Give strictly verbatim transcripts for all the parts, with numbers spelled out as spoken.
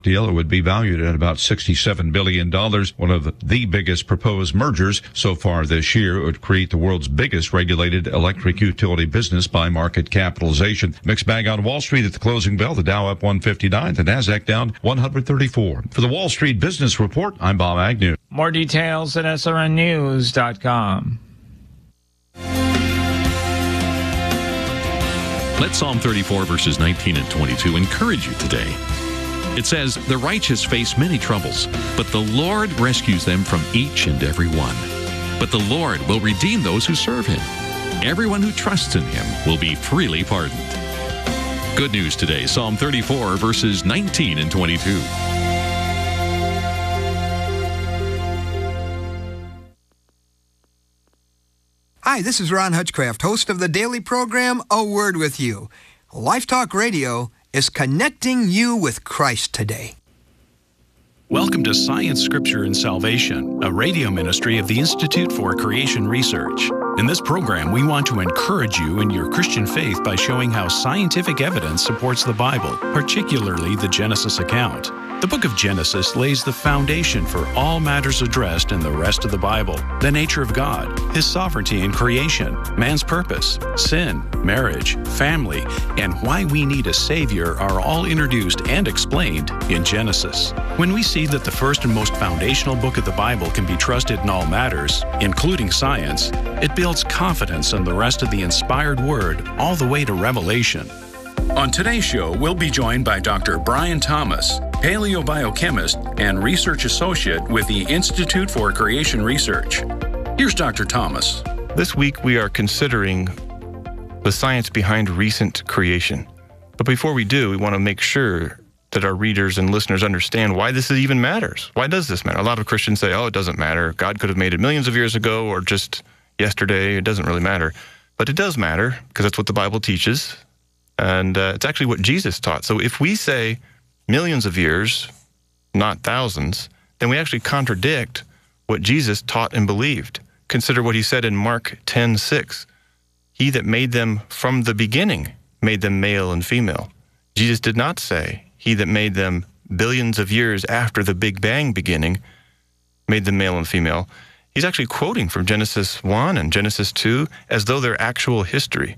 deal. It would be valued at about sixty-seven billion dollars, one of the biggest proposed mergers so far this year. It would create the world's biggest regulated electric utility business by market capitalization. Mixed bag on Wall Street at the closing bell. The Dow up one fifty-nine, the Nasdaq down one thirty-four. For the Wall Street Business Report, I'm Bob Agnew. More details at S R N news dot com. Let Psalm thirty-four, verses nineteen and twenty-two encourage you today. It says, "The righteous face many troubles, but the Lord rescues them from each and every one. But the Lord will redeem those who serve him. Everyone who trusts in him will be freely pardoned." Good news today, Psalm thirty-four, verses nineteen and twenty-two. Hi, this is Ron Hutchcraft, host of the daily program, A Word With You. Life Talk Radio is connecting you with Christ today. Welcome to Science, Scripture, and Salvation, a radio ministry of the Institute for Creation Research. In this program, we want to encourage you in your Christian faith by showing how scientific evidence supports the Bible, particularly the Genesis account. The book of Genesis lays the foundation for all matters addressed in the rest of the Bible: the nature of God, his sovereignty in creation, man's purpose, sin, marriage, family, and why we need a Savior are all introduced and explained in Genesis. When we see that the first and most foundational book of the Bible can be trusted in all matters, including science, it builds confidence in the rest of the inspired Word all the way to Revelation. On today's show, we'll be joined by Doctor Brian Thomas, paleobiochemist and research associate with the Institute for Creation Research. Here's Doctor Thomas. This week we are considering the science behind recent creation. But before we do, we want to make sure that our readers and listeners understand why this even matters. Why does this matter? A lot of Christians say, oh, it doesn't matter. God could have made it millions of years ago or just yesterday. It doesn't really matter. But it does matter because that's what the Bible teaches. And uh, it's actually what Jesus taught. So if we say millions of years, not thousands, then we actually contradict what Jesus taught and believed. Consider what he said in Mark ten six. He that made them from the beginning made them male and female. Jesus did not say he that made them billions of years after the Big Bang beginning made them male and female. He's actually quoting from Genesis one and Genesis two as though they're actual history.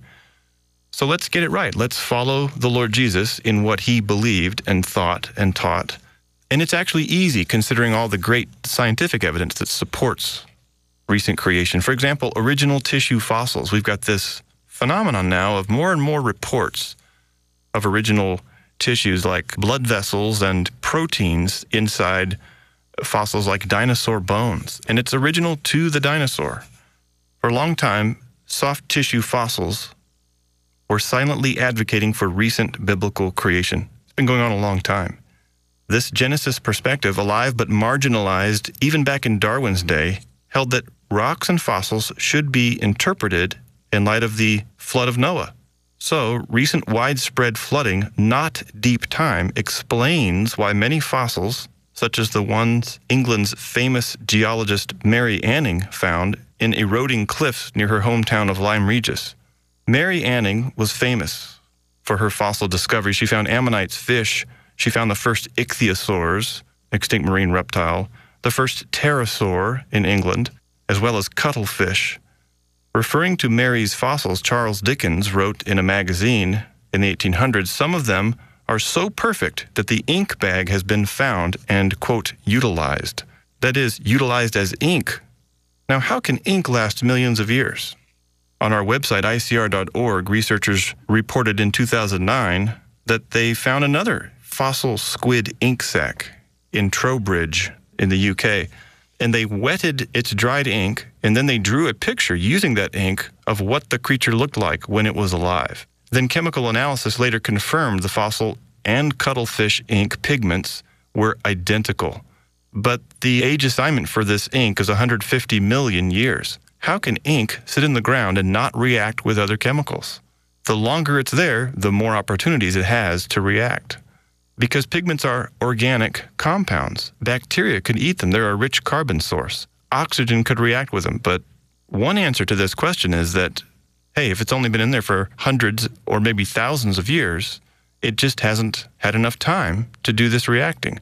So let's get it right. Let's follow the Lord Jesus in what he believed and thought and taught. And it's actually easy considering all the great scientific evidence that supports recent creation. For example, original tissue fossils. We've got this phenomenon now of more and more reports of original tissues like blood vessels and proteins inside fossils like dinosaur bones. And it's original to the dinosaur. For a long time, soft tissue fossils were silently advocating for recent biblical creation. It's been going on a long time. This Genesis perspective, alive but marginalized even back in Darwin's day, held that rocks and fossils should be interpreted in light of the flood of Noah. So, recent widespread flooding, not deep time, explains why many fossils, such as the ones England's famous geologist Mary Anning found in eroding cliffs near her hometown of Lyme Regis. Mary Anning was famous for her fossil discovery. She found ammonites fish. She found the first ichthyosaurs, extinct marine reptile, the first pterosaur in England, as well as cuttlefish. Referring to Mary's fossils, Charles Dickens wrote in a magazine in the eighteen hundreds, some of them are so perfect that the ink bag has been found and, quote, utilized. That is, utilized as ink. Now, how can ink last millions of years? On our website, I C R dot org, researchers reported in two thousand nine that they found another fossil squid ink sac in Trowbridge in the U K. And they wetted its dried ink, and then they drew a picture using that ink of what the creature looked like when it was alive. Then chemical analysis later confirmed the fossil and cuttlefish ink pigments were identical. But the age assignment for this ink is one hundred fifty million years. How can ink sit in the ground and not react with other chemicals? The longer it's there, the more opportunities it has to react. Because pigments are organic compounds. Bacteria can eat them. They're a rich carbon source. Oxygen could react with them. But one answer to this question is that, hey, if it's only been in there for hundreds or maybe thousands of years, it just hasn't had enough time to do this reacting.